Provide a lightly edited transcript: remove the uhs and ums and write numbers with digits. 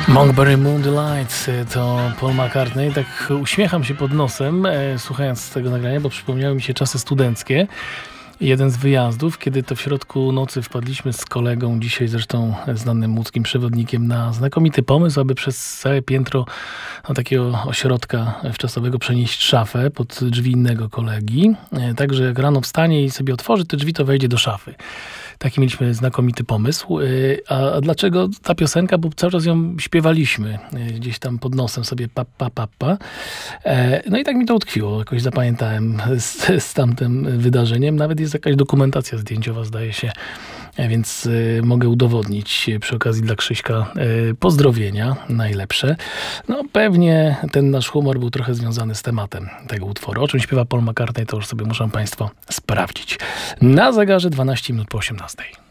Monkberry Moon Delights to Paul McCartney. Tak uśmiecham się pod nosem, słuchając tego nagrania, bo przypomniały mi się czasy studenckie. Jeden z wyjazdów, kiedy to w środku nocy wpadliśmy z kolegą, dzisiaj zresztą znanym łódzkim przewodnikiem, na znakomity pomysł, aby przez całe piętro takiego ośrodka wczasowego przenieść szafę pod drzwi innego kolegi. Także jak rano wstanie i sobie otworzy te drzwi, to wejdzie do szafy. Taki mieliśmy znakomity pomysł. A dlaczego ta piosenka? Bo cały czas ją śpiewaliśmy gdzieś tam pod nosem sobie pa. No i tak mi to utkwiło. Jakoś zapamiętałem z tamtym wydarzeniem. Nawet jest jakaś dokumentacja zdjęciowa, zdaje się, więc mogę udowodnić przy okazji dla Krzyśka pozdrowienia najlepsze. No pewnie ten nasz humor był trochę związany z tematem tego utworu. O czym śpiewa Paul McCartney, to już sobie muszą Państwo sprawdzić. Na zegarze 12 minut po 18.